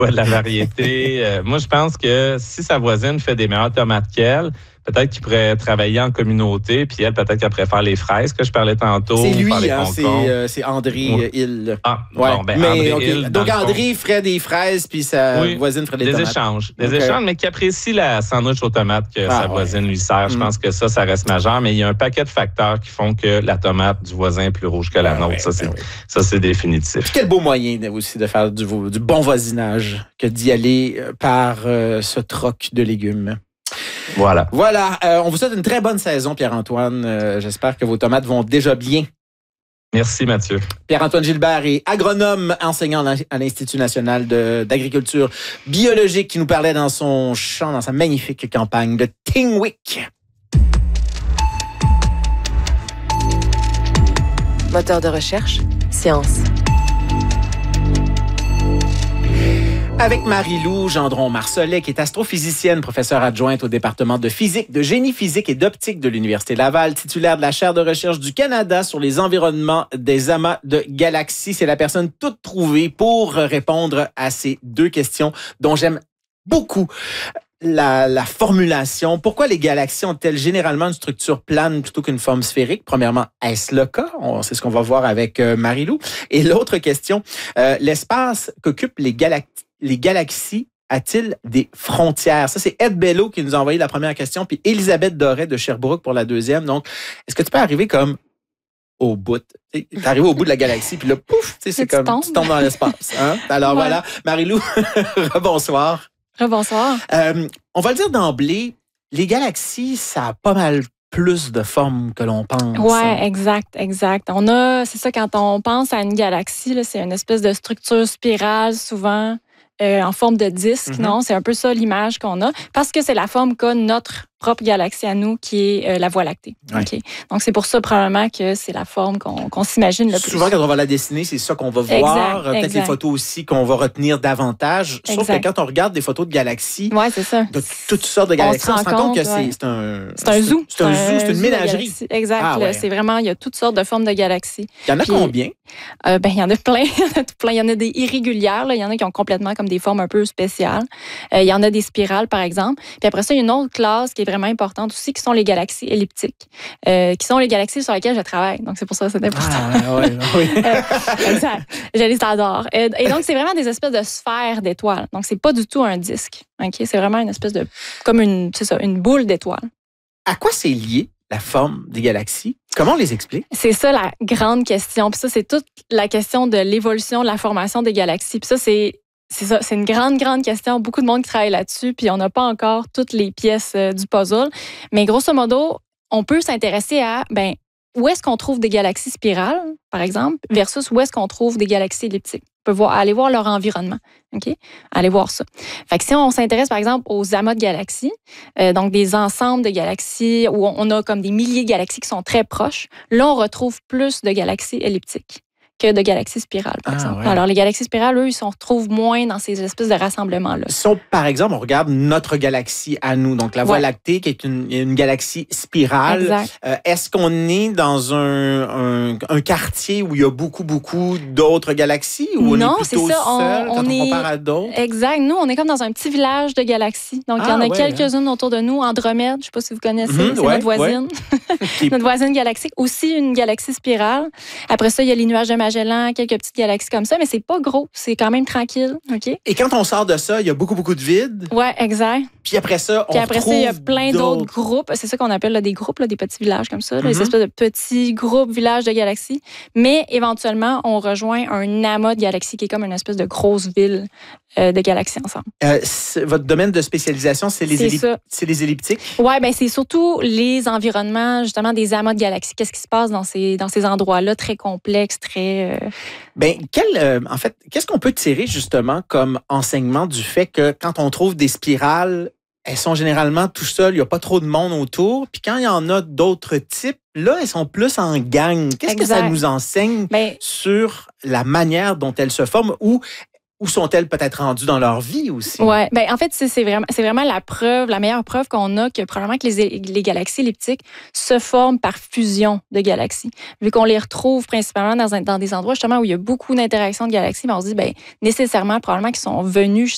de la variété. Moi, je pense que si sa voisine fait des meilleures tomates qu'elle, peut-être qu'il pourrait travailler en communauté, puis elle, peut-être qu'elle préfère les fraises que je parlais tantôt. C'est lui, les c'est André Hill. Ah, ouais. bon, ben mais, André okay. Hill. Donc, André ferait des fraises, puis sa voisine ferait des tomates. Des échanges, mais qui apprécie la sandwich aux tomates que sa voisine lui sert. Je pense que ça reste majeur, mais il y a un paquet de facteurs qui font que la tomate du voisin est plus rouge que la nôtre. Ça, c'est définitif. Puis quel beau moyen aussi de faire du bon voisinage que d'y aller par ce troc de légumes. Voilà. On vous souhaite une très bonne saison, Pierre-Antoine. J'espère que vos tomates vont déjà bien. Merci, Mathieu. Pierre-Antoine Gilbert est agronome, enseignant à l'Institut national d'agriculture biologique, qui nous parlait dans son champ, dans sa magnifique campagne de Tingwick. Moteur de recherche, science. Avec Marie-Lou Gendron-Marcelet, qui est astrophysicienne, professeure adjointe au département de physique, de génie physique et d'optique de l'Université Laval, titulaire de la chaire de recherche du Canada sur les environnements des amas de galaxies. C'est la personne toute trouvée pour répondre à ces deux questions dont j'aime beaucoup la formulation. Pourquoi les galaxies ont-elles généralement une structure plane plutôt qu'une forme sphérique? Premièrement, est-ce le cas? C'est ce qu'on va voir avec Marie-Lou. Et l'autre question, l'espace qu'occupent les galaxies a-t-il des frontières? Ça, c'est Ed Bello qui nous a envoyé la première question, puis Elisabeth Doré de Sherbrooke pour la deuxième. Donc, est-ce que tu peux arriver comme au bout? Tu arrives au bout de la galaxie, puis là, pouf, c'est comme tu tombes dans l'espace. Hein? Alors voilà, Marie-Lou, rebonsoir. Rebonsoir. On va le dire d'emblée, les galaxies, ça a pas mal plus de formes que l'on pense. Ouais, exact. C'est ça, quand on pense à une galaxie, là, c'est une espèce de structure spirale, souvent en forme de disque, non? C'est un peu ça l'image qu'on a, parce que c'est la forme qu'a notre propre galaxie à nous, qui est la Voie lactée. Ouais. Okay? Donc, c'est pour ça, probablement, que c'est la forme qu'on s'imagine le plus. Souvent, quand on va la dessiner, c'est ça qu'on va voir. Peut-être les photos aussi qu'on va retenir davantage. Sauf que quand on regarde des photos de galaxies, c'est ça. De toutes sortes de galaxies, on se rend compte que c'est un zoo. C'est une ménagerie. Exact. C'est vraiment, il y a toutes sortes de formes de galaxies. Il y en a combien? Il y en a plein. Il y en a des irrégulières. Là. Il y en a qui ont complètement comme des formes un peu spéciales. Il y en a des spirales, par exemple. Puis après ça, il y a une autre classe qui est vraiment importante aussi, qui sont les galaxies elliptiques, qui sont les galaxies sur lesquelles je travaille. Donc, c'est pour ça que c'est important. Exact. Je les adore. Et donc, c'est vraiment des espèces de sphères d'étoiles. Donc, c'est pas du tout un disque. Okay? C'est vraiment une espèce de... comme une boule d'étoiles. À quoi c'est lié la forme des galaxies? Comment on les explique? C'est ça la grande question. Puis ça, c'est toute la question de l'évolution, de la formation des galaxies. Puis ça, c'est une grande question. Beaucoup de monde qui travaille là-dessus, puis on n'a pas encore toutes les pièces du puzzle. Mais grosso modo, on peut s'intéresser à où est-ce qu'on trouve des galaxies spirales, par exemple, versus où est-ce qu'on trouve des galaxies elliptiques. On peut aller voir leur environnement. OK? Aller voir ça. Fait que si on s'intéresse, par exemple, aux amas de galaxies, donc des ensembles de galaxies où on a comme des milliers de galaxies qui sont très proches, là, on retrouve plus de galaxies elliptiques que de galaxies spirales, par exemple. Ouais. Alors, les galaxies spirales, eux, ils se retrouvent moins dans ces espèces de rassemblements-là. Par exemple, on regarde notre galaxie à nous, donc la Voie lactée, qui est une galaxie spirale. Exact. Est-ce qu'on est dans un quartier où il y a beaucoup d'autres galaxies? Ou on est plutôt seul quand on compare à d'autres? Exact. Nous, on est comme dans un petit village de galaxies. Donc, il y en a quelques-unes autour de nous. Andromède, je ne sais pas si vous connaissez, c'est notre voisine. Notre voisine galactique. Aussi une galaxie spirale. Après ça, il y a les nuages de Magellan, quelques petites galaxies comme ça, mais c'est pas gros, c'est quand même tranquille. Okay? Et quand on sort de ça, il y a beaucoup de vide. Ouais, exact. Puis après ça, il y a plein d'autres groupes. C'est ça qu'on appelle là, des groupes, là, des petits villages comme ça, des espèces de petits groupes, villages de galaxies. Mais éventuellement, on rejoint un amas de galaxies qui est comme une espèce de grosse ville de galaxies ensemble. Votre domaine de spécialisation, c'est les elliptiques? Oui, c'est surtout les environnements, justement, des amas de galaxies. Qu'est-ce qui se passe dans ces endroits-là très complexes, très... en fait, qu'est-ce qu'on peut tirer, justement, comme enseignement du fait que quand on trouve des spirales, elles sont généralement tout seules, il n'y a pas trop de monde autour. Puis quand il y en a d'autres types, là, elles sont plus en gang. Qu'est-ce que ça nous enseigne sur la manière dont elles se forment ou où sont-elles peut-être rendues dans leur vie aussi? Oui, en fait, c'est vraiment la meilleure preuve qu'on a que probablement que les galaxies elliptiques se forment par fusion de galaxies. Vu qu'on les retrouve principalement dans des endroits justement où il y a beaucoup d'interactions de galaxies, on se dit nécessairement, probablement qu'ils sont venus